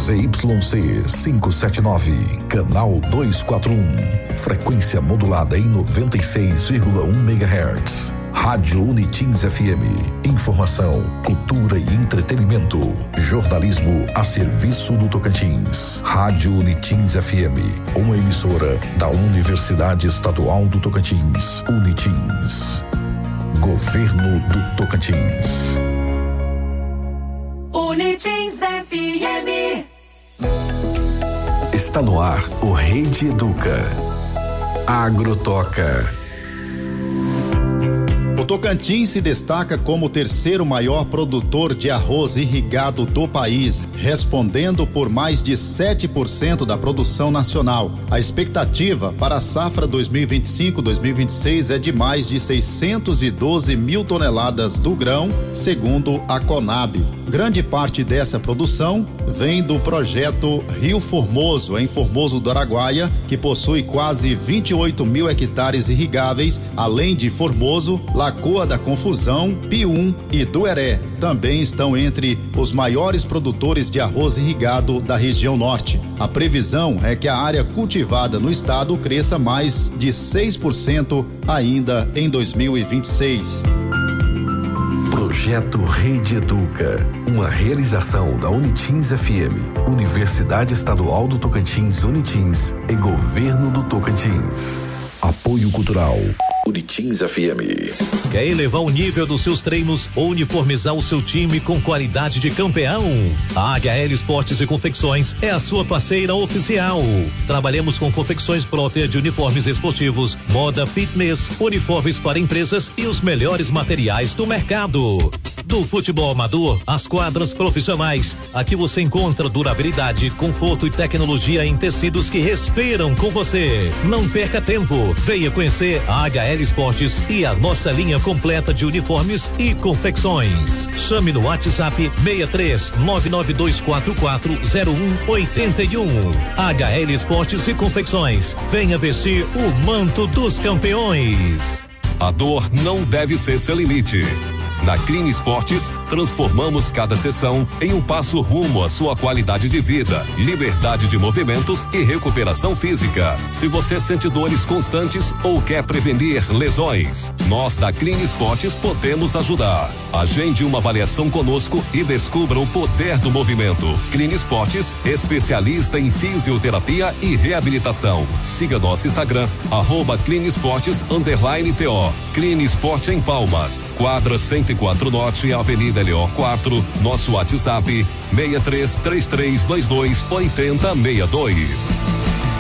ZYC 579, canal 241, frequência modulada em 96,1 MHz. Rádio Unitins FM, informação, cultura e entretenimento, jornalismo a serviço do Tocantins. Rádio Unitins FM, uma emissora da Universidade Estadual do Tocantins, Unitins. Governo do Tocantins. Unitins FM. Está no ar o Rede Educa. Agrotoca. O Tocantins se destaca como o terceiro maior produtor de arroz irrigado do país, respondendo por mais de 7% da produção nacional. A expectativa para a safra 2025-2026 é de mais de 612 mil toneladas do grão, segundo a Conab. Grande parte dessa produção vem do projeto Rio Formoso, em Formoso do Araguaia, que possui quase 28 mil hectares irrigáveis, além de Formoso, Lagoa da Confusão, Pium e Dueré. Também estão entre os maiores produtores de arroz irrigado da região norte. A previsão é que a área cultivada no estado cresça mais de 6% ainda em 2026. Projeto Rede Educa, uma realização da Unitins FM, Universidade Estadual do Tocantins, Unitins e Governo do Tocantins. Apoio Cultural, Unitins FM. Quer elevar o nível dos seus treinos ou uniformizar o seu time com qualidade de campeão? A HL Esportes e Confecções é a sua parceira oficial. Trabalhamos com confecções próprias de uniformes esportivos, moda fitness, uniformes para empresas e os melhores materiais do mercado. Do futebol amador às quadras profissionais, aqui você encontra durabilidade, conforto e tecnologia em tecidos que respiram com você. Não perca tempo, venha conhecer a HL Esportes e a nossa linha completa de uniformes e confecções. Chame no WhatsApp 63 992440181. HL Esportes e Confecções. Venha vestir o manto dos campeões. A dor não deve ser seu limite. Na Clean Esportes, transformamos cada sessão em um passo rumo à sua qualidade de vida, liberdade de movimentos e recuperação física. Se você sente dores constantes ou quer prevenir lesões, nós da Clean Esportes podemos ajudar. Agende uma avaliação conosco e descubra o poder do movimento. Clean Esportes, especialista em fisioterapia e reabilitação. Siga nosso Instagram, @CleanEsportes_TO. Clean Esporte em Palmas, quadra 104 Norte, Avenida LO 4, nosso WhatsApp 6333228062.